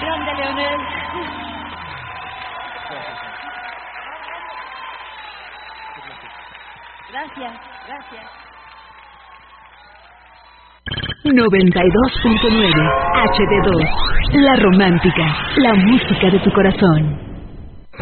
Grande, Leonel. Gracias, gracias. 92.9 HD2. La romántica, la música de tu corazón.